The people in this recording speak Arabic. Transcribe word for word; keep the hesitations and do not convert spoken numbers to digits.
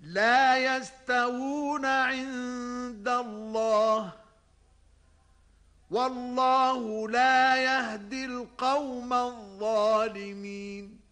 لا يستوون عند الله والله لا يهدي القوم الظالمين.